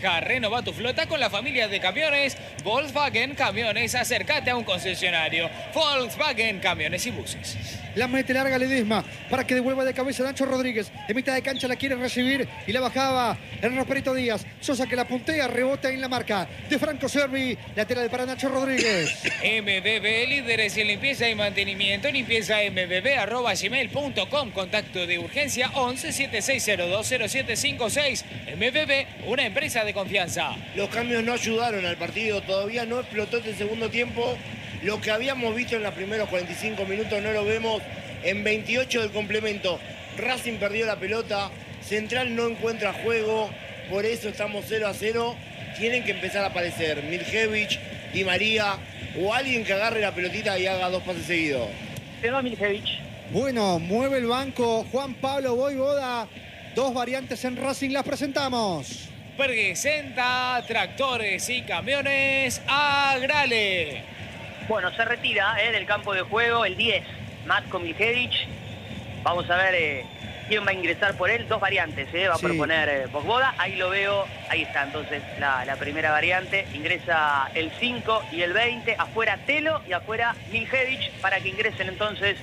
Renova tu flota con la familia de camiones Volkswagen Camiones. Acércate a un concesionario Volkswagen Camiones y Buses. La mete larga Ledesma para que devuelva de cabeza Nacho Rodríguez. En mitad de cancha la quiere recibir y la bajaba el Roperito Díaz. Sosa que la puntea, rebota en la marca de Franco Servi. Lateral para Nacho Rodríguez. MBB, líderes en limpieza y mantenimiento. Limpieza mbb@gmail.com. Contacto de urgencia 11 7602 0756. MBB, una empresa de confianza. Los cambios no ayudaron al partido, todavía no explotó este segundo tiempo. Lo que habíamos visto en los primeros 45 minutos no lo vemos en 28 del complemento. Racing perdió la pelota, Central no encuentra juego, por eso estamos 0-0. Tienen que empezar a aparecer Miljevic, Di María o alguien que agarre la pelotita y haga dos pases seguidos. Se va Miljevic. Bueno, mueve el banco Juan Pablo Voivoda. Dos variantes en Racing, las presentamos. Presenta tractores y camiones Agrale. Bueno, se retira del campo de juego el 10, Matko Miljevic. Vamos a ver quién va a ingresar por él. Dos variantes, va a proponer Voivoda. Ahí lo veo, ahí está entonces la primera variante. Ingresa el 5 y el 20. Afuera Telo y afuera Miljevic para que ingresen entonces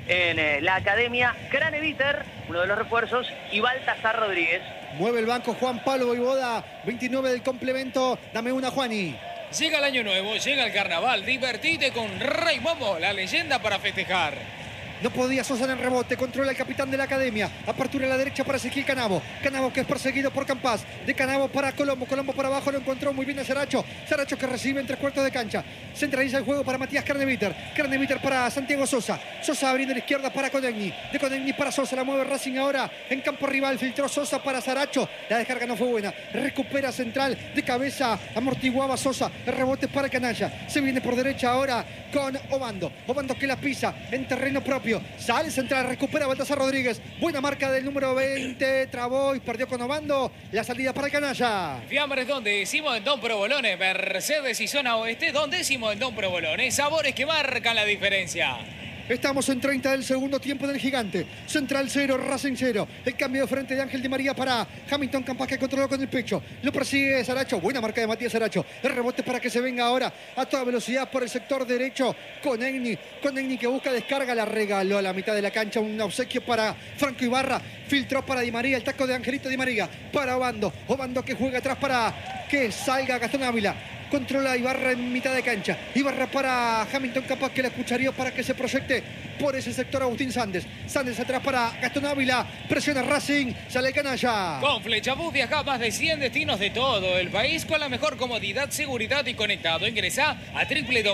en la academia Craneviter, uno de los refuerzos, y Baltasar Rodríguez. Mueve el banco Juan Pablo Voivoda, 29 del complemento. Dame una, Juani. Llega el año nuevo, llega el carnaval. Divertite con Rey Momo, la leyenda para festejar. No podía Sosa en el rebote, controla el capitán de la academia. Apertura a la derecha para Ezequiel Canavo. Canavo que es perseguido por Campas. De Canavo para Colombo. Colombo para abajo, lo encontró muy bien a Saracho. Saracho que recibe en 3/4 de cancha. Centraliza el juego para Matías Craneviter. Craneviter para Santiago Sosa. Sosa abriendo a la izquierda para Codegni. De Codegni para Sosa. La mueve Racing ahora en campo rival. Filtró Sosa para Saracho. La descarga no fue buena. Recupera Central de cabeza. Amortiguaba Sosa. El rebote para Canalla. Se viene por derecha ahora con Obando. Obando que la pisa en terreno propio. Sale Central, recupera Baltasar Rodríguez. Buena marca del número 20. Trabó y perdió con Obando. La salida para el Canalla. Fiambres, donde decimos en Don Provolone. Mercedes y zona oeste, donde decimos en Don Provolone. Sabores que marcan la diferencia. Estamos en 30 del segundo tiempo del Gigante. Central 0, Racing 0. El cambio de frente de Ángel Di María para Hamilton Campas, que controló con el pecho. Lo persigue Saracho. Buena marca de Matías Saracho. El rebote para que se venga ahora a toda velocidad por el sector derecho. Codegni que busca descarga. La regaló a la mitad de la cancha. Un obsequio para Franco Ibarra. Filtró para Di María. El taco de Angelito Di María. Para Obando. Obando que juega atrás para que salga Gastón Ávila. Controla Ibarra en mitad de cancha. Ibarra para Hamilton Campas, que la escucharía para que se proyecte por ese sector Agustín Sandes. Sandes atrás para Gastón Ávila. Presiona Racing. Sale el Canalla. Con Flechabús viaja a más de 100 destinos de todo el país con la mejor comodidad, seguridad y conectado. Ingresa a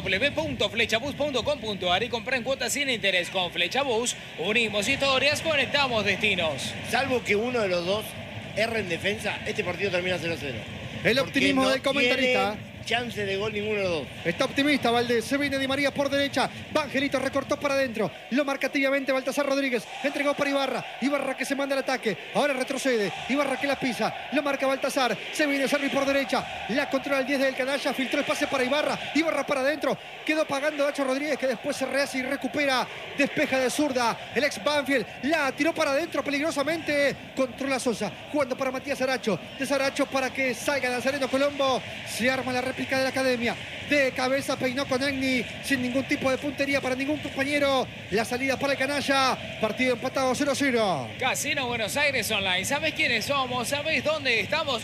www.flechabus.com.ar y compra en cuotas sin interés. Con Flechabús unimos historias, conectamos destinos. Salvo que uno de los dos erre en defensa, este partido termina 0-0. El optimismo del comentarista. Chance de gol ninguno de los dos. Está optimista Valdés. Se viene Di María por derecha. Vangelito recortó para adentro. Lo marca activamente Baltasar Rodríguez. Entregó para Ibarra. Ibarra que se manda al ataque. Ahora retrocede. Ibarra que la pisa. Lo marca Baltasar. Se viene Servi por derecha. La controla el 10 del Canalla. Filtró el pase para Ibarra. Ibarra para adentro. Quedó pagando Nacho Rodríguez, que después se rehace y recupera. Despeja de zurda. El ex Banfield. La tiró para adentro peligrosamente. Controla Sosa. Jugando para Matías Saracho. De Saracho para que salga Nazareno Colombo. Se arma la réplica de la academia. De cabeza peinó con Egni, sin ningún tipo de puntería para ningún compañero. La salida para el Canalla. Partido empatado 0-0. Casino Buenos Aires Online. ¿Sabes quiénes somos? ¿Sabes dónde estamos?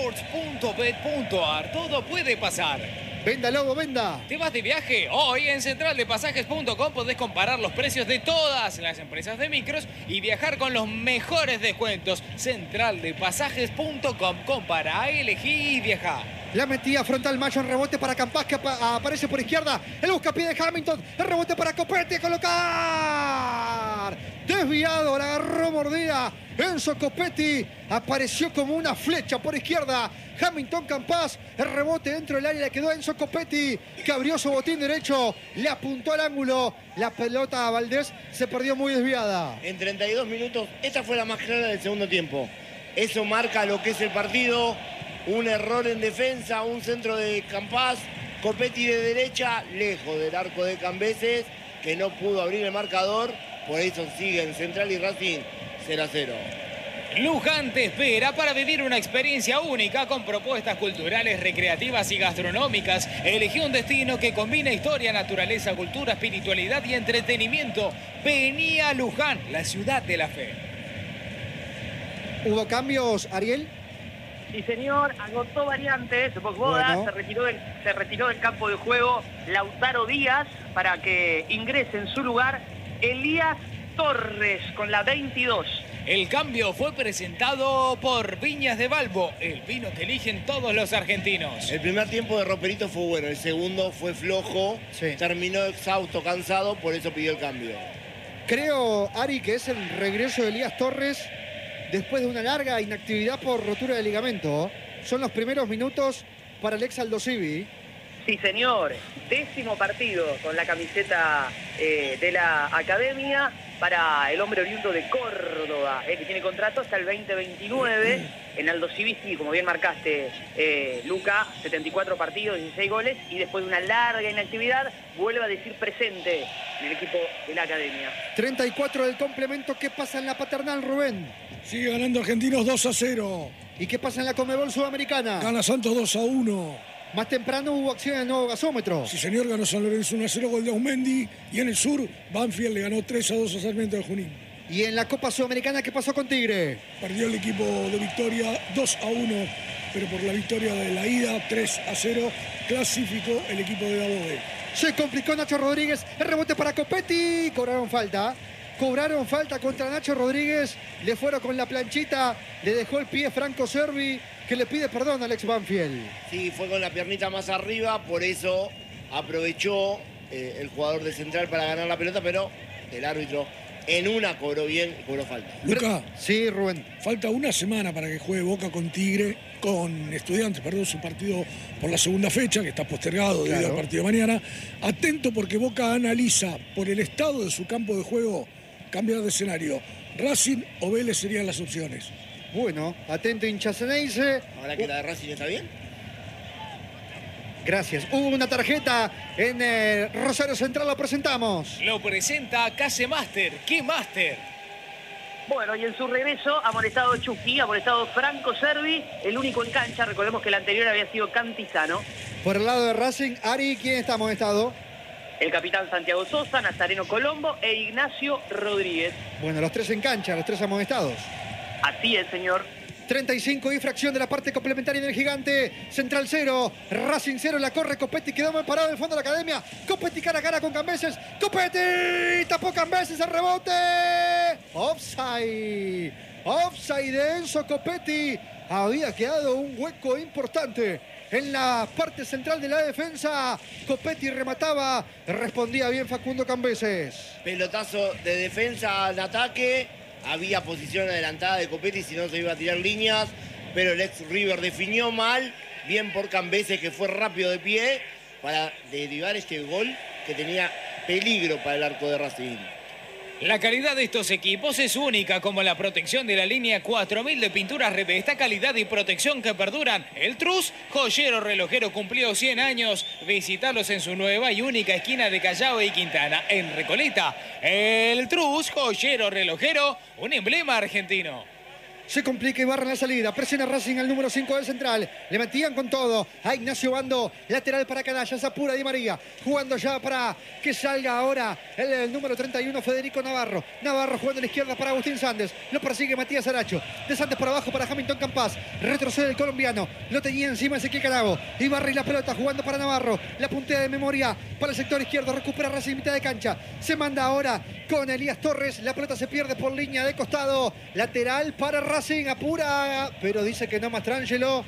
Sports.bet.ar. Todo puede pasar. Venda, Lobo, venda. ¿Te vas de viaje? Hoy en centraldepasajes.com podés comparar los precios de todas las empresas de micros y viajar con los mejores descuentos. Centraldepasajes.com. Compara, elegí y viaja. La metía frontal Mayo en rebote para Campas, que aparece por izquierda. El buscapié de Hamilton. El rebote para Copetti. Colocar. Desviado. La agarró mordida. Enzo Copetti apareció como una flecha por izquierda. Hamilton Campas. El rebote dentro del área. Le quedó a Enzo Copetti, que abrió su botín derecho. Le apuntó al ángulo. La pelota a Valdés se perdió muy desviada. En 32 minutos, esta fue la más clara del segundo tiempo. Eso marca lo que es el partido. Un error en defensa, un centro de Campas, Copetti de derecha, lejos del arco de Cambeses, que no pudo abrir el marcador. Por eso siguen Central y Racing 0-0. Luján te espera para vivir una experiencia única con propuestas culturales, recreativas y gastronómicas. Elegí un destino que combina historia, naturaleza, cultura, espiritualidad y entretenimiento. Vení a Luján, la ciudad de la fe. ¿Hubo cambios, Ariel? Sí, señor, agotó variantes. Boda Bueno. se retiró del campo de juego Lautaro Díaz para que ingrese en su lugar Elías Torres con la 22. El cambio fue presentado por Viñas de Balbo, el vino que eligen todos los argentinos. El primer tiempo de Roperito fue bueno, el segundo fue flojo, Sí. terminó exhausto, cansado, por eso pidió el cambio. Creo, Ari, que es el regreso de Elías Torres después de una larga inactividad por rotura de ligamento. Son los primeros minutos para el ex Aldo Civi. Sí, señor. 10º partido con la camiseta de la academia para el hombre oriundo de Córdoba, que tiene contrato hasta el 2029. En Aldo Civi, como bien marcaste, Luca, 74 partidos, 16 goles, y después de una larga inactividad vuelve a decir presente en el equipo de la academia. 34 del complemento. ¿Qué pasa en la paternal, Rubén? Sigue ganando Argentinos 2-0. ¿Y qué pasa en la Conmebol Sudamericana? Gana Santos 2-1. Más temprano hubo acción en el nuevo gasómetro. Sí, señor, ganó San Lorenzo 1-0, gol de Aumendi. Y en el sur, Banfield le ganó 3-2 a Sarmiento de Junín. Y en la Copa Sudamericana, ¿qué pasó con Tigre? Perdió el equipo de Victoria 2-1, pero por la victoria de la ida 3-0 clasificó el equipo de Dabove. Se complicó Nacho Rodríguez. El rebote para Copetti. Cobraron falta. Cobraron falta contra Nacho Rodríguez. Le fueron con la planchita. Le dejó el pie Franco Cervi, que le pide perdón al ex Banfield. Sí, fue con la piernita más arriba, por eso aprovechó el jugador de central para ganar la pelota, pero el árbitro en una cobró bien y cobró falta. Luca, Sí, Rubén. falta una semana para que juegue Boca con Tigre, con Estudiantes, perdón, su partido por la segunda fecha, que está postergado debido Claro. al partido de mañana. Atento porque Boca analiza por el estado de su campo de juego cambiar de escenario. Racing o Vélez serían las opciones. Bueno, atento hincha Ceneice. Ahora que la de Racing está bien. Gracias. Hubo una tarjeta en Rosario Central, lo presentamos. Lo presenta Case Master. ¿Qué Master? Bueno, y en su regreso, amonestado Chucky, amonestado Franco Cervi, el único en cancha. Recordemos que el anterior había sido Cantizano. Por el lado de Racing, Ari, ¿quién está amonestado? El capitán Santiago Sosa, Nazareno Colombo e Ignacio Rodríguez. Bueno, los tres en cancha, los tres amonestados. Así es, señor. 35 y fracción de la parte complementaria del Gigante. Central 0, Racing 0, la corre Copetti, quedó mal parado en el fondo de la academia. Copetti cara a cara con Cambeses. Copetti, tapó Cambeses, el rebote. Offside. Offside de Enzo Copetti. Había quedado un hueco importante en la parte central de la defensa. Copetti remataba, respondía bien Facundo Cambeses. Pelotazo de defensa al ataque. Había posición adelantada de Copetti, si no se iba a tirar líneas, pero el ex River definió mal, bien por Cambeses, que fue rápido de pie para derivar este gol que tenía peligro para el arco de Racing. La calidad de estos equipos es única, como la protección de la línea 4000 de pinturas Revesta, calidad y protección que perduran. El Trus, joyero relojero, cumplió 100 años. Visitarlos en su nueva y única esquina de Callao y Quintana, en Recoleta. El Trus, joyero relojero, un emblema argentino. Se complica y barra en la salida. Presiona Racing al número 5 del central. Le metían con todo a Ignacio Bando. Lateral para Canallas. Apura Di María. Jugando ya para que salga ahora el número 31, Federico Navarro. Navarro jugando a la izquierda para Agustín Sandes. Lo persigue Matías Aracho. De Sandes por abajo para Hamilton Campas. Retrocede el colombiano. Lo tenía encima Ezequiel Canavo. Y barra y la pelota jugando para Navarro. La puntea de memoria para el sector izquierdo. Recupera Racing mitad de cancha. Se manda ahora con Elías Torres. La pelota se pierde por línea de costado. Lateral para Racing. Apura, pero dice que no Mastrangelo.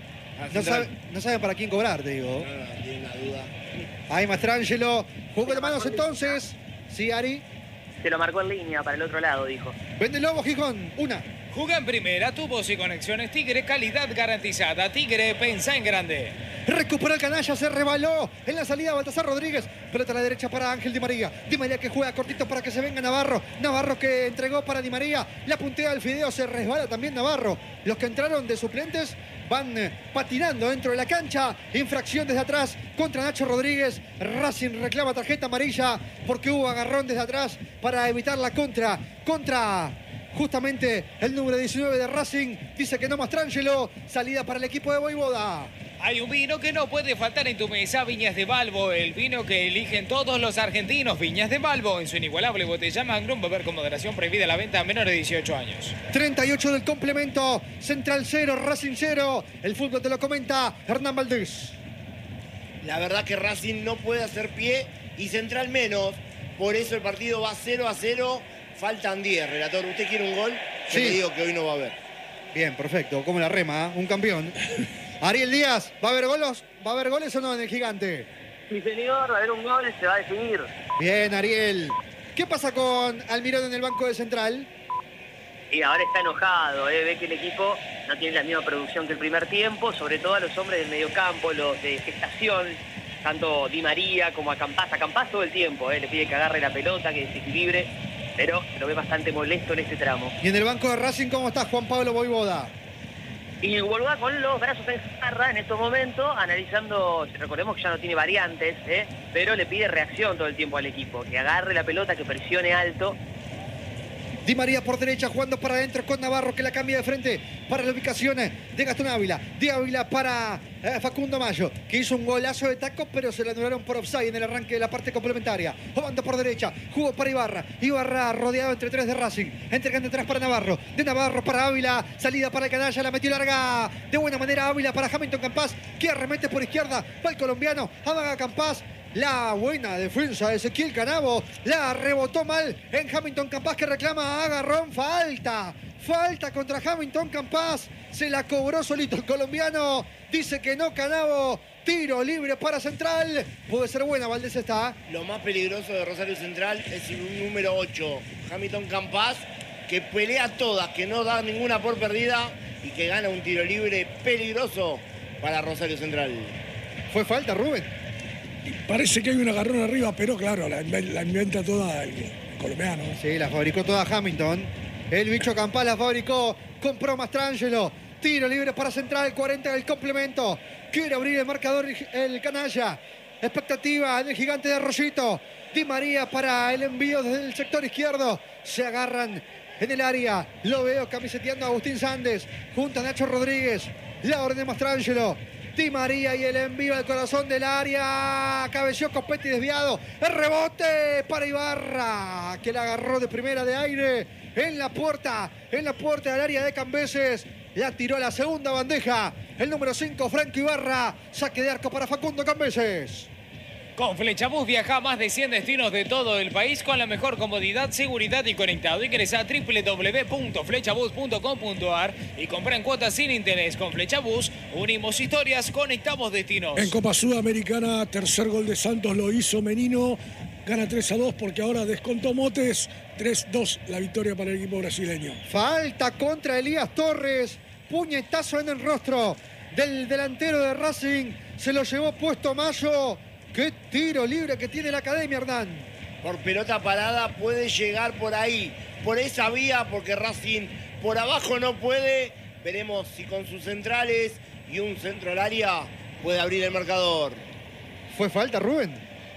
No saben para quién cobrar, te digo. No tiene una duda. Ahí Mastrangelo. Juego de manos entonces. Sí, Ari. Se lo marcó en línea para el otro lado, dijo. Vende Lobo, Gijón. Una. Juega en primera, tubos y conexiones Tigre, calidad garantizada. Tigre, pensá en grande. Recuperó el Canalla, se rebaló en la salida Baltasar Rodríguez. Pelota a la derecha para Ángel Di María. Di María que juega cortito para que se venga Navarro. Navarro que entregó para Di María. La puntea del Fideo, se resbala también Navarro. Los que entraron de suplentes van patinando dentro de la cancha. Infracción desde atrás contra Nacho Rodríguez. Racing reclama tarjeta amarilla porque hubo agarrón desde atrás para evitar la contra justamente el número 19 de Racing. Dice que no Mastrangelo. Salida para el equipo de Voivoda. Hay un vino que no puede faltar en tu mesa, Viñas de Balbo, el vino que eligen todos los argentinos. Viñas de Balbo, en su inigualable botella Magnum, beber con moderación, prohibida la venta a menores de 18 años. 38 del complemento, Central 0, Racing 0. El fútbol te lo comenta Hernán Valdés. La verdad que Racing no puede hacer pie y Central menos. Por eso el partido va 0-0. Faltan 10, relator. ¿Usted quiere un gol? Sí. Yo le digo que hoy no va a haber. Bien, perfecto. Como la rema, un campeón. Ariel Díaz, ¿va a haber goles? ¿Va a haber goles o no en el Gigante? Sí, señor, va a haber un gol, se va a definir. Bien, Ariel. ¿Qué pasa con Almirón en el banco de Central? Y ahora está enojado, ve que el equipo no tiene la misma producción que el primer tiempo, sobre todo a los hombres del mediocampo, los de gestación, tanto Di María como a Campás. A Campás todo el tiempo, le pide que agarre la pelota, que desequilibre, pero lo ve bastante molesto en este tramo. Y en el banco de Racing, ¿cómo está Juan Pablo Voivoda? Y Voivoda con los brazos en jarra en estos momentos, analizando, recordemos que ya no tiene variantes, pero le pide reacción todo el tiempo al equipo, que agarre la pelota, que presione alto. Di María por derecha, jugando para adentro con Navarro, que la cambia de frente para la ubicación de Gastón Ávila. Di Ávila para Facundo Mayo, que hizo un golazo de taco, pero se le anularon por offside en el arranque de la parte complementaria. Jugando por derecha, jugó para Ibarra. Ibarra rodeado entre tres de Racing, entregando atrás para Navarro. De Navarro para Ávila, salida para el canalla, la metió larga. De buena manera Ávila para Hamilton Campás, que arremete por izquierda, va el colombiano, amaga Campás. La buena defensa de Ezequiel Canavo, la rebotó mal en Hamilton Campás, que reclama agarrón, falta contra Hamilton Campás, se la cobró solito el colombiano, dice que no Canavo, tiro libre para Central, puede ser buena, Valdés está. Lo más peligroso de Rosario Central es el número 8, Hamilton Campás, que pelea todas, que no da ninguna por perdida y que gana un tiro libre peligroso para Rosario Central. ¿Fue falta, Rubén? Parece que hay un agarrón arriba, pero claro, la inventa toda el colombiano. Sí, la fabricó toda Hamilton. El bicho Campás la fabricó, compró Mastrangelo. Tiro libre para Central, 40 del complemento. Quiere abrir el marcador el canalla. Expectativa en el Gigante de Arroyito. Di María para el envío desde el sector izquierdo. Se agarran en el área. Lo veo camiseteando a Agustín Sández. Junto a Nacho Rodríguez. La orden de Mastrangelo. Di María y el envío al corazón del área. Cabeció Copetti desviado. El rebote para Ibarra, que la agarró de primera de aire en la puerta del área de Cambeses. La tiró a la segunda bandeja. El número 5, Franco Ibarra. Saque de arco para Facundo Cambeses. Con Flechabús viaja a más de 100 destinos de todo el país con la mejor comodidad, seguridad y conectado. Ingresa a www.flechabús.com.ar y compra en cuotas sin interés. Con Flechabús unimos historias, conectamos destinos. En Copa Sudamericana, tercer gol de Santos lo hizo Menino. Gana 3-2 porque ahora descontó Motes. 3-2 la victoria para el equipo brasileño. Falta contra Elías Torres. Puñetazo en el rostro del delantero de Racing. Se lo llevó puesto Mayo. ¡Qué tiro libre que tiene la Academia, Hernán! Por pelota parada puede llegar por ahí, por esa vía, porque Racing por abajo no puede. Veremos si con sus centrales y un centro al área puede abrir el marcador. ¿Fue falta, Rubén?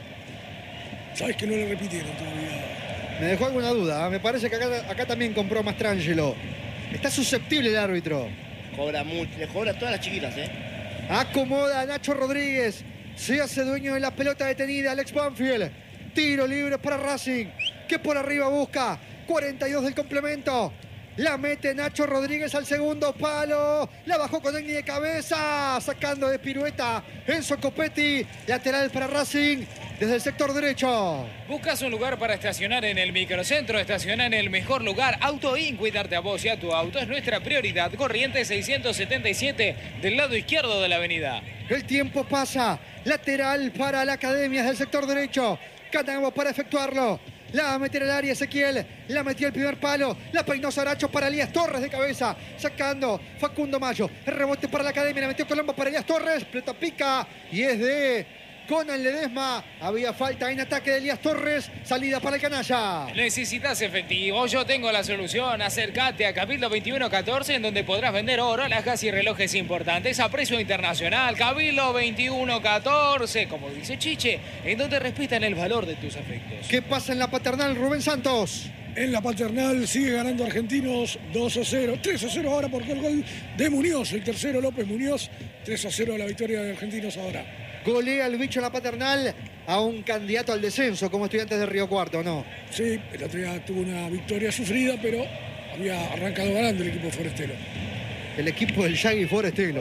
Sabes que no le repitieron todavía. Me dejó alguna duda. Me parece que acá también compró Mastrangelo. Está susceptible el árbitro. Cobra mucho, le cobra a todas las chiquitas, Acomoda a Nacho Rodríguez. Se hace dueño de la pelota detenida Alex Banfield. Tiro libre para Racing, que por arriba busca. 42 del complemento. La mete Nacho Rodríguez al segundo palo. La bajó con Egni de cabeza. Sacando de pirueta Enzo Copetti. Lateral para Racing desde el sector derecho. ¿Buscas un lugar para estacionar en el microcentro? Estaciona en el mejor lugar. Autoin, cuidarte a vos y a tu auto es nuestra prioridad. Corriente 677 del lado izquierdo de la avenida. El tiempo pasa. Lateral para la Academia del sector derecho. Canavo para efectuarlo. La va a meter al área Ezequiel. La metió el primer palo. La peinó Saracho para Elías Torres de cabeza. Sacando Facundo Mayo. El rebote para la Academia. La metió Colombo para Elías Torres. Pelota pica. Y es de Conan Ledesma. Había falta en ataque de Elías Torres. Salida para el canalla. ¿Necesitas efectivo? Yo tengo la solución. Acércate a Cabildo 2114, en donde podrás vender oro, alhajas y relojes importantes a precio internacional. Cabildo 2114, como dice Chiche, en donde respetan el valor de tus afectos. ¿Qué pasa en la Paternal, Rubén Santos? En la Paternal sigue ganando Argentinos 2-0, 3-0 ahora porque el gol de Muñoz, el tercero López Muñoz, 3-0 la victoria de Argentinos ahora. Golea el bicho en la Paternal a un candidato al descenso como Estudiantes de Río Cuarto, ¿no? Sí, el otro día tuvo una victoria sufrida, pero había arrancado ganando el equipo forestero. El equipo del Yagui Forestelo.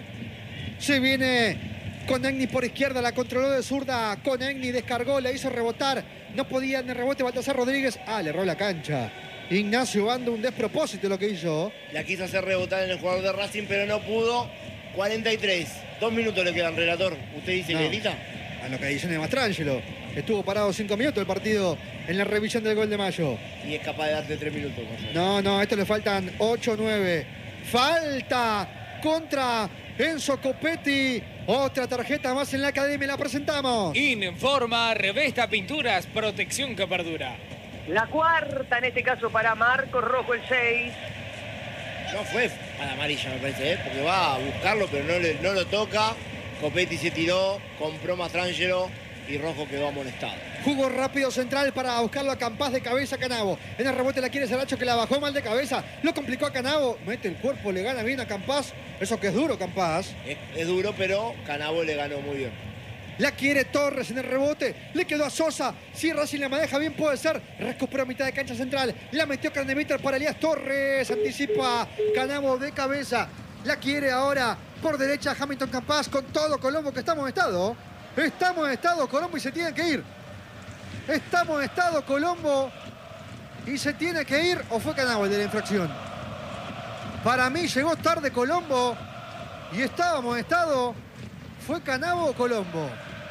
Se viene con Egni por izquierda, la controló de zurda. Con Egni descargó, la hizo rebotar. No podía en el rebote Baltasar Rodríguez. Le erró la cancha. Ignacio Bando, un despropósito lo que hizo. La quiso hacer rebotar en el jugador de Racing, pero no pudo. 43. 2 minutos le quedan, relator. ¿Usted dice que grita? A lo que dice de Mastrangelo. Estuvo parado 5 minutos el partido en la revisión del gol de Mayo. Y es capaz de darte 3 minutos. No, a esto le faltan 8-9. Falta contra Enzo Copetti. Otra tarjeta más en la academia, la presentamos. Informa Revesta Pinturas, protección que perdura. La cuarta en este caso para Marcos Rojo, el 6. No fue a la amarilla, me parece, porque va a buscarlo, pero no lo toca. Copetti se tiró, compró Mastrangelo y Rojo quedó amonestado. Jugó rápido central para buscarlo a Campás de cabeza a Canavo. En el rebote la quiere Saracho, que la bajó mal de cabeza. Lo complicó a Canavo. Mete el cuerpo, le gana bien a Campás. Eso que es duro, Campás. Es duro, pero Canavo le ganó muy bien. La quiere Torres en el rebote. Le quedó a Sosa. Si Racing la maneja bien, puede ser. Recuperó a mitad de cancha central. La metió Craneviter para Elías Torres. Anticipa Canavo de cabeza. La quiere ahora por derecha Hamilton Campás con todo Colombo, que estamos en estado. Estamos en estado, Colombo, y se tiene que ir. Estamos en estado, Colombo, y se tiene que ir. ¿O fue Canavo el de la infracción? Para mí llegó tarde Colombo y estábamos en estado. ¿Fue Canavo o Colombo?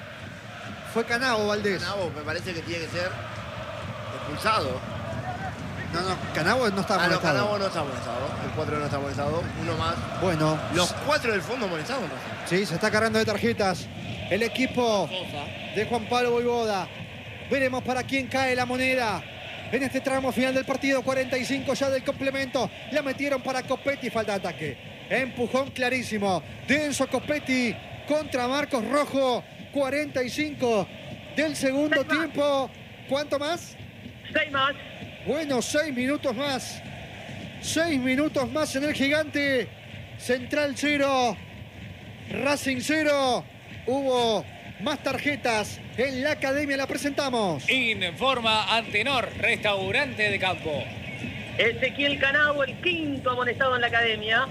Fue Canavo, Valdés. Canavo me parece que tiene que ser expulsado. No, Canavo no está amonestado. Canavo no está amonestado. El 4 no está amonestado. Uno más. Bueno. Los 4 del fondo amonestados, ¿no? Sí, se está cargando de tarjetas el equipo de Juan Pablo Voivoda. Veremos para quién cae la moneda en este tramo final del partido. 45 ya del complemento. La metieron para Copetti. Falta de ataque. Empujón clarísimo de Enzo Copetti contra Marcos Rojo. 45 del segundo tiempo. ¿Cuánto más? 6 más. Bueno, 6 minutos más. 6 minutos más en el Gigante. Central 0. Racing 0. Hubo más tarjetas en la academia, la presentamos. Informa Antenor, restaurante de campo. Ezequiel Canavo, el quinto amonestado en la academia.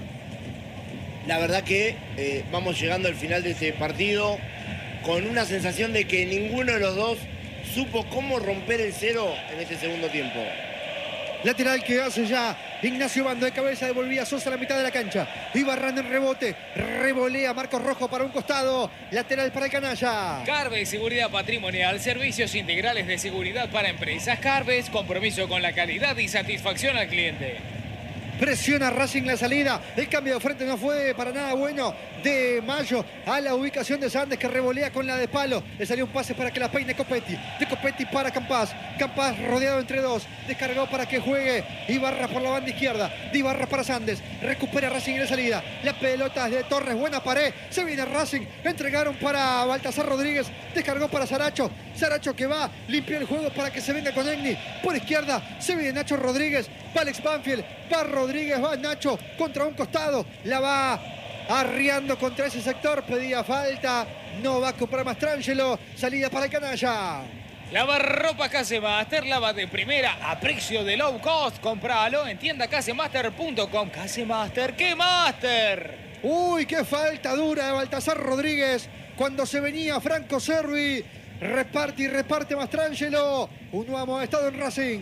La verdad que vamos llegando al final de este partido con una sensación de que ninguno de los dos supo cómo romper el 0 en este segundo tiempo. Lateral que hace ya Ignacio Bando de cabeza, devolvía Sosa a la mitad de la cancha. Ibarrán en rebote, revolea Marcos Rojo para un costado. Lateral para el canalla. Carves Seguridad Patrimonial, servicios integrales de seguridad para empresas. Carves, compromiso con la calidad y satisfacción al cliente. Presiona Racing la salida. El cambio de frente no fue para nada bueno de Mayo a la ubicación de Sandes, que revolea con la de palo. Le salió un pase para que la peine Copetti. De Copetti para Campás. Campás rodeado entre dos. Descargó para que juegue Ibarra por la banda izquierda. De Ibarra para Sandes. Recupera Racing en la salida. La pelota de Torres. Buena pared. Se viene Racing. Entregaron para Baltasar Rodríguez. Descargó para Saracho. Saracho que va. Limpia el juego para que se venga con Egni. Por izquierda se viene Nacho Rodríguez. Va Alex Banfield. Va Rodríguez. Va Nacho contra un costado. La va arriando contra ese sector. Pedía falta. No va a comprar Mastrangelo. Salida para el canalla. Lavarropas Casemaster, lava de primera a precio de low cost. Compralo en tienda casemaster.com. Casemaster, ¡qué master! Uy, qué falta dura de Baltasar Rodríguez cuando se venía Franco Cervi. Reparte y reparte Mastrangelo. Un nuevo amonestado en Racing.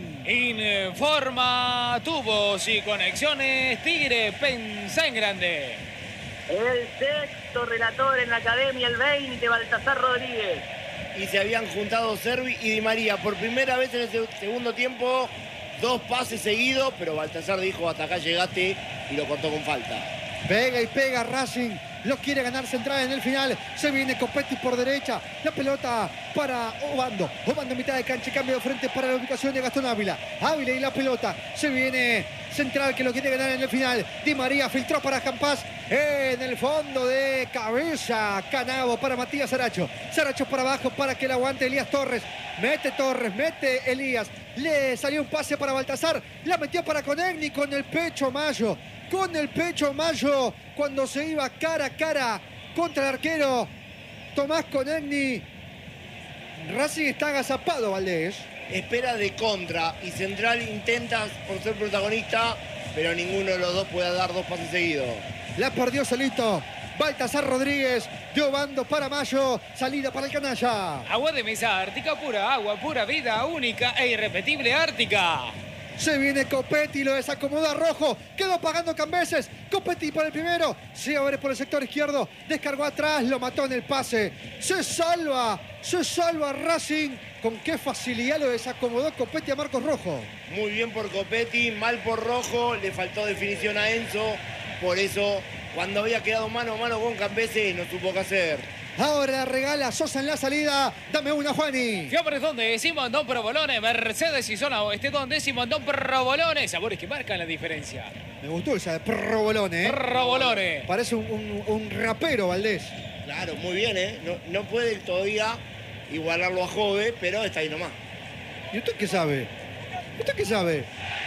Informa Tubos y Conexiones Tigre, pensá en grande. El sexto relator en la academia, el 20, Baltasar Rodríguez. Y se habían juntado Cervi y Di María por primera vez en el segundo tiempo. 2 pases seguidos, pero Baltasar dijo hasta acá llegaste y lo cortó con falta. Pega y pega Racing lo quiere ganar Central en el final. Se viene Copetti por derecha, la pelota para Obando. Obando en mitad de cancha, cambio de frente para la ubicación de Gastón Ávila. Ávila y la pelota. Se viene Central que lo quiere ganar en el final. Di María filtró para Campás. En el fondo de cabeza, Canavo para Matías Saracho. Saracho para abajo para que la aguante Elías Torres. Mete Torres, mete Elías. Le salió un pase para Baltasar. La metió para Conegni con el pecho Mayo. Con el pecho Mayo cuando se iba cara a cara contra el arquero Tomás Conegni. Racing está agazapado, Valdés. Espera de contra y Central intenta por ser protagonista, pero ninguno de los dos puede dar dos pases seguidos. La perdió solito Baltasar Rodríguez, de Obando para Mayo, salida para el canalla. Agua de mesa Ártica, pura agua, pura vida, única e irrepetible Ártica. Se viene Copetti, lo desacomoda Rojo, quedó pagando Cambeses. Copetti por el primero, se abre por el sector izquierdo, descargó atrás, lo mató en el pase. Se salva Racing. Con qué facilidad lo desacomodó Copetti a Marcos Rojo. Muy bien por Copetti, mal por Rojo, le faltó definición a Enzo. Por eso, cuando había quedado mano a mano con Cambeses, no supo qué hacer. Ahora regala Sosa en la salida. Dame una, Juani. Fiambres donde Simondón Provolone, Mercedes y zona oeste donde Simondón Provolone. Sabores que marcan la diferencia. Me gustó esa de Provolone. Provolone. Parece un rapero, Valdés. Claro, muy bien, ¿eh? No puede todavía igualarlo a Jove, pero está ahí nomás. ¿Y usted qué sabe? ¿Usted qué sabe?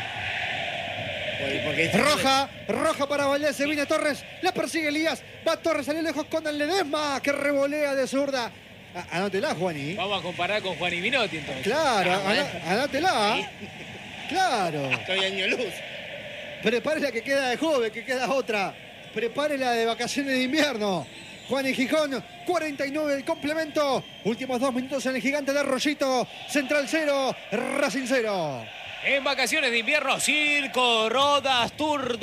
Porque Roja para Valdés, se viene Torres, la persigue Elías, va Torres, salió lejos con el Ledesma, que revolea de zurda. Anótela, Juani. Vamos a comparar con Juan y Minotti entonces. Claro, anótela. Claro. Estoy año luz. Prepare la que queda de Jove, que queda otra. Prepare la de vacaciones de invierno. Juan y Gijón, 49 del complemento. Últimos 2 minutos en el Gigante de Arroyito. Central 0, Racing 0. En vacaciones de invierno, Circo Rodas Tour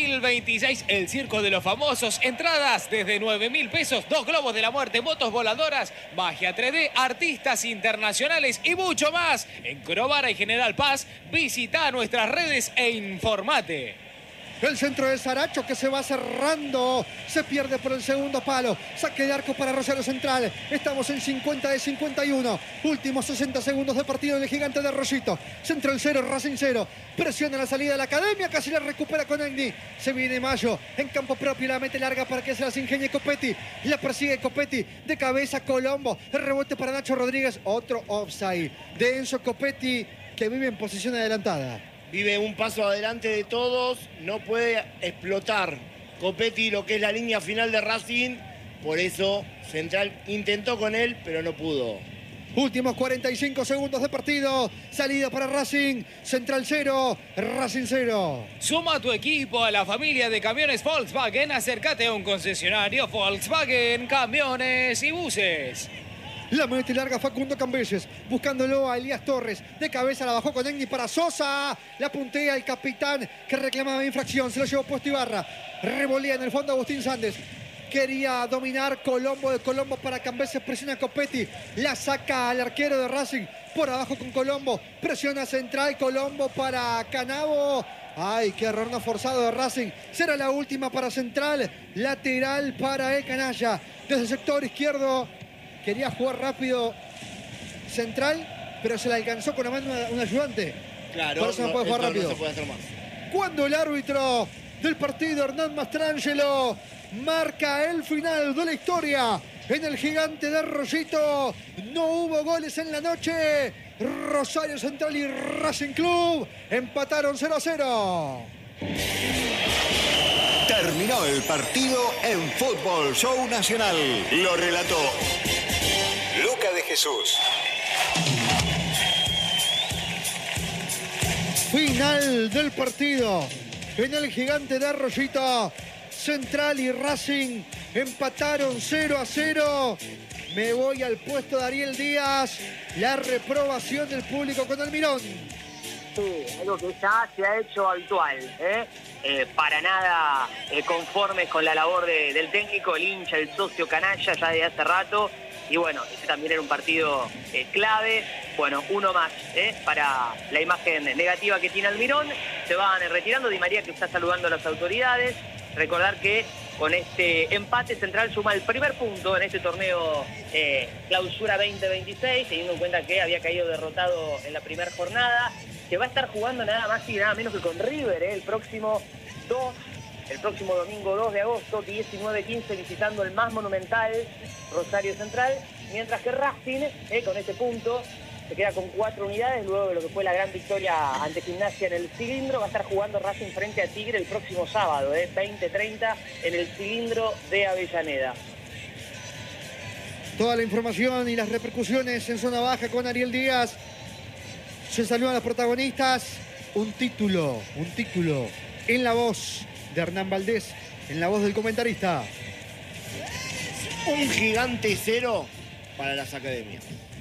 2026, el circo de los famosos. Entradas desde 9.000 pesos, 2 globos de la muerte, motos voladoras, magia 3D, artistas internacionales y mucho más. En Crovara y General Paz, visita nuestras redes e informate. El centro de Saracho que se va cerrando. Se pierde por el segundo palo. Saque de arco para Rosario Central. Estamos en 50 de 51. Últimos 60 segundos de partido en el Gigante de Arroyito. Central 0, Racing 0. Presiona la salida de la academia. Casi la recupera con Agni. Se viene Mayo en campo propio. La mete larga para que se las ingenie Copetti. La persigue Copetti. De cabeza Colombo. El rebote para Nacho Rodríguez. Otro offside de Enzo Copetti, que vive en posición adelantada. Vive un paso adelante de todos, no puede explotar Copetti lo que es la línea final de Racing, por eso Central intentó con él, pero no pudo. Últimos 45 segundos de partido, salida para Racing, Central 0, Racing 0. Suma tu equipo a la familia de camiones Volkswagen, acércate a un concesionario Volkswagen, camiones y buses. La mete larga Facundo Cambeses, buscándolo a Elías Torres. De cabeza la bajó con Egni para Sosa. La puntea el capitán que reclamaba infracción. Se lo llevó puesto Ibarra. Revolía en el fondo Agustín Sández. Quería dominar Colombo, de Colombo para Cambeses. Presiona Copetti. La saca al arquero de Racing. Por abajo con Colombo. Presiona Central. Colombo para Canavo. Ay, qué error no forzado de Racing. Será la última para Central. Lateral para el canalla. Desde el sector izquierdo. Quería jugar rápido Central, pero se le alcanzó con la mano un ayudante. Claro, por eso no puede jugar rápido. No se puede hacer más. Cuando el árbitro del partido, Hernán Mastrangelo, marca el final de la historia en el Gigante de Arroyito. No hubo goles en la noche. Rosario Central y Racing Club empataron 0-0. Terminó el partido en Fútbol Show Nacional. Lo relató Luca de Jesús. Final del partido en el Gigante de Arroyito. Central y Racing empataron 0-0. Me voy al puesto de Ariel Díaz. La reprobación del público con Almirón. Sí, algo que ya se ha hecho habitual, para nada conformes con la labor del técnico, el hincha, el socio canalla ya de hace rato. Y bueno, este también era un partido clave. Bueno, uno más para la imagen negativa que tiene Almirón. Se van retirando. Di María, que está saludando a las autoridades. Recordar que Con este empate, Central suma el primer punto en este torneo Clausura 2026, teniendo en cuenta que había caído derrotado en la primera jornada, que va a estar jugando nada más y nada menos que con River el próximo domingo 2 de agosto, 19:15, visitando el más monumental Rosario Central, mientras que Racing, con este punto, se queda con 4 unidades luego de lo que fue la gran victoria ante Gimnasia en el Cilindro. Va a estar jugando Racing frente a Tigre el próximo sábado, 20:30, en el Cilindro de Avellaneda. Toda la información y las repercusiones en zona baja con Ariel Díaz. Se saludan a los protagonistas. Un título en la voz de Hernán Valdés, en la voz del comentarista. Un gigante 0 para las academias.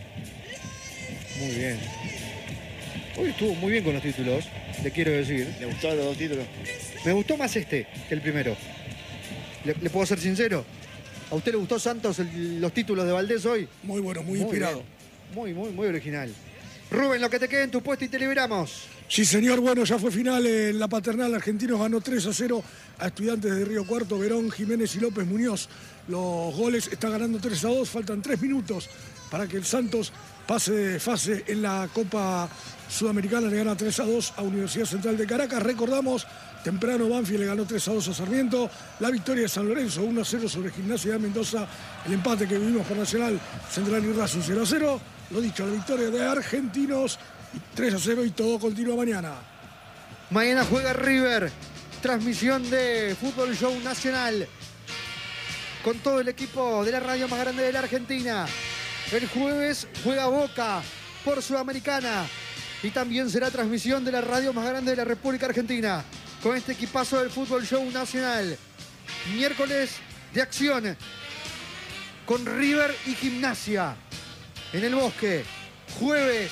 Muy bien. Hoy estuvo muy bien con los títulos, le quiero decir. ¿Le gustaron los 2 títulos? Me gustó más este que el primero. ¿Le puedo ser sincero? ¿A usted le gustó, Santos, los títulos de Valdés hoy? Muy bueno, muy inspirado. Bien. Muy original. Rubén, lo que te quede en tu puesto y te liberamos. Sí, señor. Bueno, ya fue final en la Paternal. Argentinos ganó 3-0 a Estudiantes de Río Cuarto. Verón, Jiménez y López Muñoz. Los goles están ganando 3-2. Faltan 3 minutos para que el Santos pase de fase en la Copa Sudamericana. Le gana 3-2 a Universidad Central de Caracas. Recordamos, temprano Banfield le ganó 3-2 a Sarmiento. La victoria de San Lorenzo, 1-0 sobre Gimnasia de Mendoza. El empate que vivimos por Nacional, Central y Racing, 0-0. Lo dicho, la victoria de Argentinos, 3-0, y todo continúa mañana. Mañana juega River. Transmisión de Fútbol Show Nacional con todo el equipo de la radio más grande de la Argentina. El jueves juega Boca por Sudamericana y también será transmisión de la radio más grande de la República Argentina con este equipazo del Fútbol Show Nacional. Miércoles de acción con River y Gimnasia en el Bosque. Jueves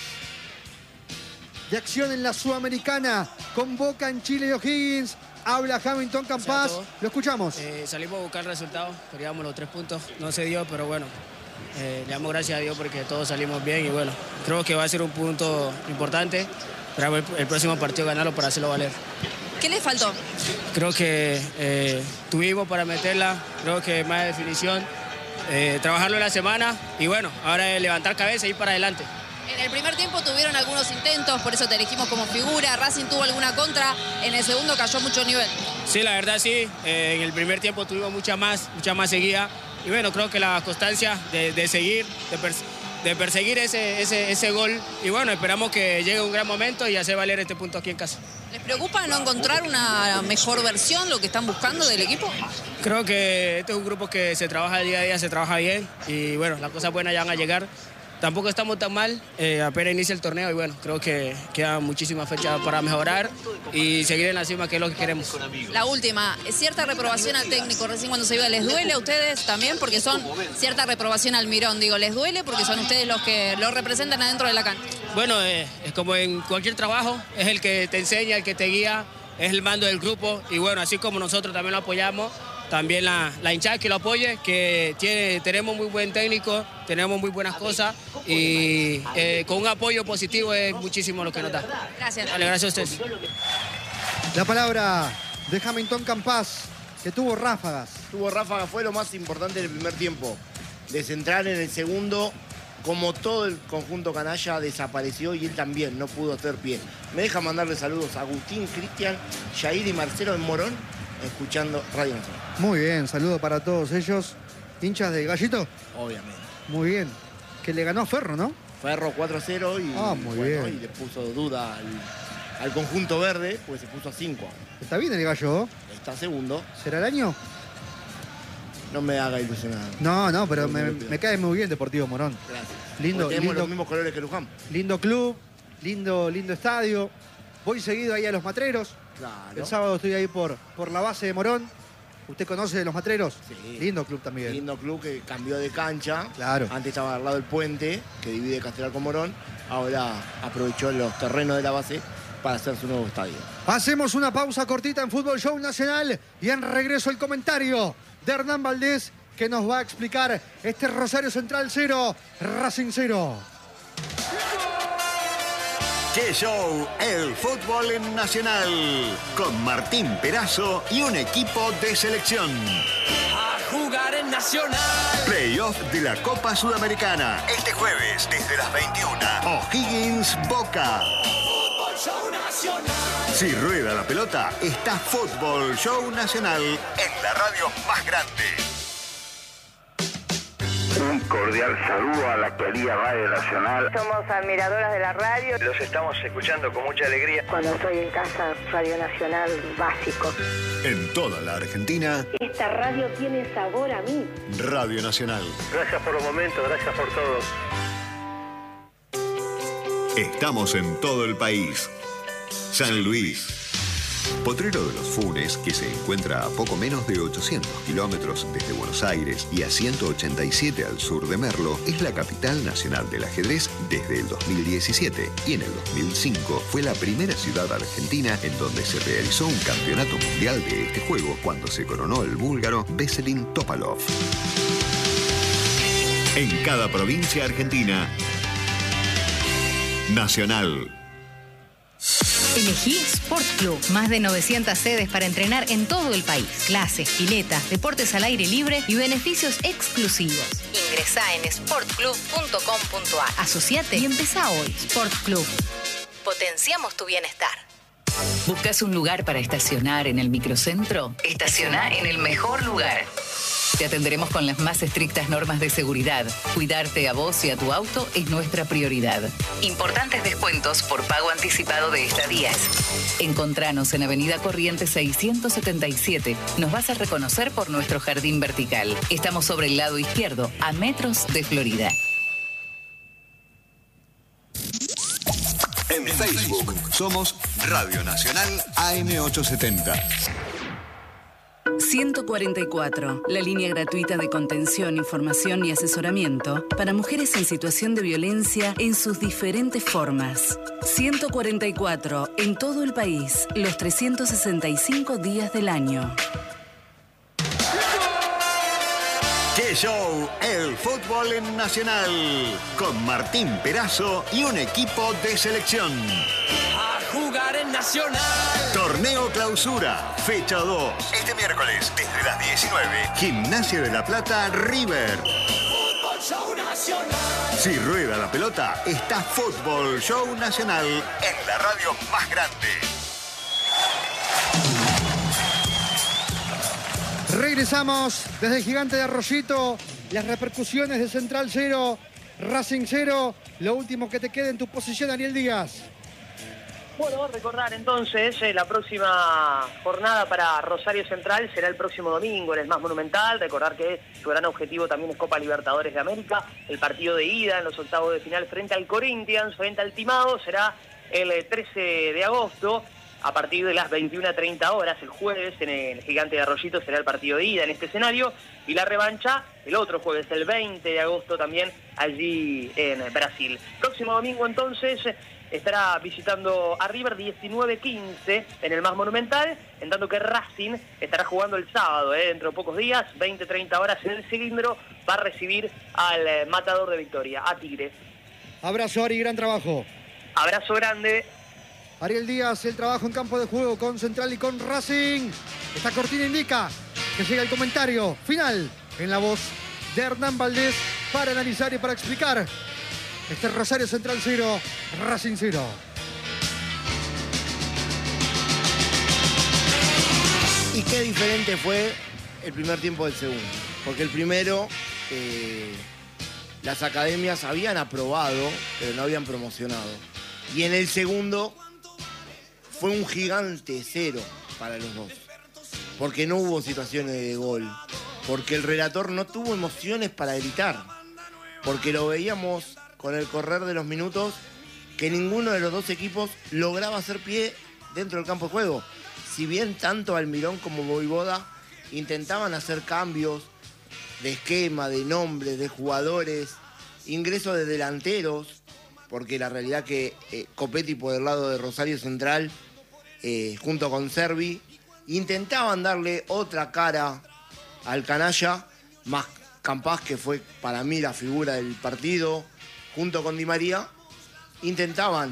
de acción en la Sudamericana con Boca en Chile y O'Higgins. Habla Hamilton Campas. Lo escuchamos. Salimos a buscar resultados, queríamos los 3 puntos, no se dio, pero bueno, le damos gracias a Dios porque todos salimos bien y bueno, creo que va a ser un punto importante. Pero el próximo partido ganarlo para hacerlo valer. ¿Qué le faltó? Creo que tuvimos para meterla, creo que más definición, trabajarlo en la semana y bueno, ahora es levantar cabeza y ir para adelante. En el primer tiempo tuvieron algunos intentos, por eso te elegimos como figura. Racing tuvo alguna contra, en el segundo cayó mucho nivel. Sí, la verdad sí, en el primer tiempo tuvimos mucha más seguida y bueno, creo que la constancia de seguir, de perseguir ese gol y bueno, esperamos que llegue un gran momento y hacer valer este punto aquí en casa. ¿Les preocupa no encontrar una mejor versión, lo que están buscando del equipo? Creo que este es un grupo que se trabaja día a día, se trabaja bien y bueno, las cosas buenas ya van a llegar. Tampoco estamos tan mal, apenas inicia el torneo y bueno, creo que quedan muchísimas fechas para mejorar y seguir en la cima, que es lo que queremos. La última, cierta reprobación al técnico recién cuando se iba, ¿les duele a ustedes también? Porque son cierta reprobación al Mirón, digo, ¿les duele? Porque son ustedes los que lo representan adentro de la cancha. Bueno, es como en cualquier trabajo, es el que te enseña, el que te guía, es el mando del grupo y bueno, así como nosotros también lo apoyamos, también la hinchada que lo apoye, que tenemos muy buen técnico, tenemos muy buenas cosas y con un apoyo positivo es muchísimo lo que nos da. Gracias. Vale, gracias a ustedes. La palabra de Hamilton Campas, que tuvo ráfagas. Tuvo ráfagas, fue lo más importante del primer tiempo. De Central en el segundo, como todo el conjunto canalla, desapareció y él también no pudo hacer pie. Me deja mandarle saludos a Agustín, Cristian, Yair y Marcelo en Morón, escuchando Radio Nacional. Muy bien, saludo para todos ellos. ¿Hinchas de Gallito? Obviamente. Muy bien. Que le ganó a Ferro, ¿no? Ferro 4-0 y, muy bien. Y le puso duda al conjunto verde, pues se puso a 5. Está bien el Gallo. Está segundo. ¿Será el año? No me haga ilusionar. No, pero me cae muy bien Deportivo Morón. Gracias. Lindo, tenemos lindo, los mismos colores que Luján. Lindo club, lindo estadio. Voy seguido ahí a Los Matreros. Claro. El sábado estoy ahí por la base de Morón. ¿Usted conoce Los Matreros? Sí. Lindo club también. Lindo club que cambió de cancha. Claro. Antes estaba al lado del puente, que divide Castelar con Morón. Ahora aprovechó los terrenos de la base para hacer su nuevo estadio. Hacemos una pausa cortita en Fútbol Show Nacional y en regreso el comentario de Hernán Valdés, que nos va a explicar este Rosario Central 0, Racing 0. ¡Qué show! El fútbol en Nacional. Con Martín Perazo y un equipo de selección. A jugar en Nacional. Playoff de la Copa Sudamericana. Este jueves, desde las 21. O'Higgins Boca. Fútbol Show Nacional. Si rueda la pelota, está Fútbol Show Nacional en la radio más grande. Un cordial saludo a la querida Radio Nacional. Somos admiradoras de la radio. Los estamos escuchando con mucha alegría. Cuando estoy en casa, Radio Nacional básico. En toda la Argentina. Esta radio tiene sabor a mí. Radio Nacional. Gracias por los momentos, gracias por todo. Estamos en todo el país. San Luis. Potrero de los Funes, que se encuentra a poco menos de 800 kilómetros desde Buenos Aires y a 187 al sur de Merlo, es la capital nacional del ajedrez desde el 2017 y en el 2005 fue la primera ciudad argentina en donde se realizó un campeonato mundial de este juego cuando se coronó el búlgaro Veselin Topalov. En cada provincia argentina, Nacional. Elegí Sport Club. Más de 900 sedes para entrenar en todo el país. Clases, piletas, deportes al aire libre y beneficios exclusivos. Ingresá en sportclub.com.ar. Asociate y empezá hoy. Sport Club. Potenciamos tu bienestar. ¿Buscas un lugar para estacionar en el microcentro? Estaciona en el mejor lugar. Te atenderemos con las más estrictas normas de seguridad. Cuidarte a vos y a tu auto es nuestra prioridad. Importantes descuentos por pago anticipado de estadías. Encontranos en Avenida Corrientes 677. Nos vas a reconocer por nuestro jardín vertical. Estamos sobre el lado izquierdo, a metros de Florida. En Facebook somos Radio Nacional AM870. 144, la línea gratuita de contención, información y asesoramiento para mujeres en situación de violencia en sus diferentes formas. 144, en todo el país, los 365 días del año. ¡Qué show! El fútbol en Nacional. Con Martín Perazo y un equipo de selección. A jugar en Nacional. Torneo Clausura, fecha 2. Este miércoles, desde las 19. Gimnasia de la Plata, River. Fútbol Show Nacional. Si rueda la pelota, está Fútbol Show Nacional en la radio más grande. Regresamos desde el Gigante de Arroyito. Las repercusiones de Central 0, Racing 0. Lo último que te queda en tu posición, Ariel Díaz. Bueno, recordar entonces la próxima jornada para Rosario Central será el próximo domingo en el más Monumental. Recordar que su gran objetivo también es Copa Libertadores de América. El partido de ida en los octavos de final frente al Corinthians, frente al Timado, será el 13 de agosto. A partir de las 21:30 horas, el jueves, en el Gigante de Arroyito será el partido de ida en este escenario. Y la revancha, el otro jueves, el 20 de agosto, también allí en Brasil. Próximo domingo, entonces, estará visitando a River 19:15 en el más Monumental, en tanto que Racing estará jugando el sábado, dentro de pocos días, 20:30 horas en el Cilindro, va a recibir al matador de Victoria, a Tigre. Abrazo, Ari, gran trabajo. Abrazo grande. Ariel Díaz, el trabajo en campo de juego con Central y con Racing. Esta cortina indica que llega el comentario final en la voz de Hernán Valdés para analizar y para explicar este Rosario Central 0, Racing 0. Y qué diferente fue el primer tiempo del segundo. Porque el primero, las academias habían aprobado, pero no habían promocionado. Y en el segundo fue un gigante 0 para los dos. Porque no hubo situaciones de gol. Porque el relator no tuvo emociones para gritar. Porque lo veíamos con el correr de los minutos que ninguno de los dos equipos lograba hacer pie dentro del campo de juego. Si bien tanto Almirón como Voivoda intentaban hacer cambios de esquema, de nombres, de jugadores, ingresos de delanteros, porque la realidad que Copetti por el lado de Rosario Central, junto con Servi, intentaban darle otra cara al canalla, más Campás, que fue para mí la figura del partido, junto con Di María, intentaban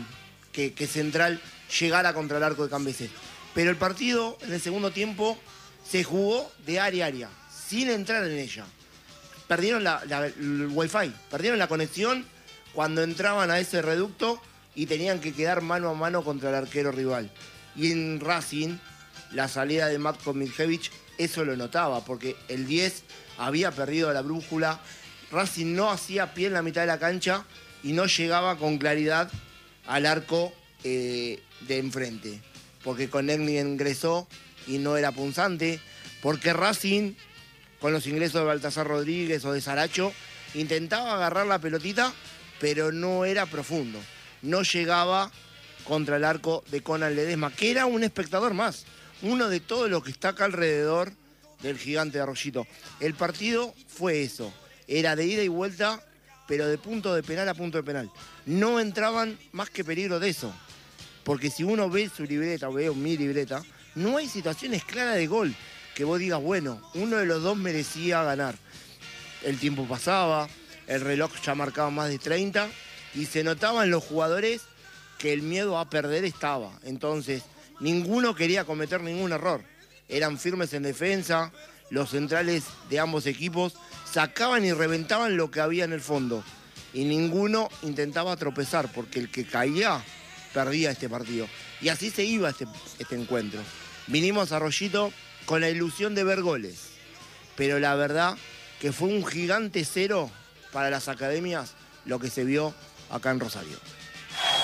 que Central llegara contra el arco de Cambeses. Pero el partido en el segundo tiempo se jugó de área a área, sin entrar en ella. Perdieron el wifi, perdieron la conexión cuando entraban a ese reducto y tenían que quedar mano a mano contra el arquero rival. Y en Racing, la salida de Matko Miljevic, eso lo notaba, porque el 10 había perdido la brújula, Racing no hacía pie en la mitad de la cancha y no llegaba con claridad al arco de enfrente. Porque Konechny ingresó y no era punzante, porque Racing, con los ingresos de Baltasar Rodríguez o de Saracho, intentaba agarrar la pelotita, pero no era profundo. No llegaba contra el arco de Conan Ledesma, que era un espectador más, uno de todos los que está acá alrededor del gigante de Arroyito. El partido fue eso, era de ida y vuelta, pero de punto de penal a punto de penal. No entraban más que peligro de eso. Porque si uno ve su libreta, o veo mi libreta, no hay situaciones claras de gol que vos digas, bueno, uno de los dos merecía ganar. El tiempo pasaba, el reloj ya marcaba más de 30 y se notaban los jugadores que el miedo a perder estaba. Entonces, ninguno quería cometer ningún error. Eran firmes en defensa, los centrales de ambos equipos sacaban y reventaban lo que había en el fondo. Y ninguno intentaba tropezar, porque el que caía perdía este partido. Y así se iba este encuentro. Vinimos a Arroyito con la ilusión de ver goles. Pero la verdad que fue un gigante cero para las academias lo que se vio acá en Rosario.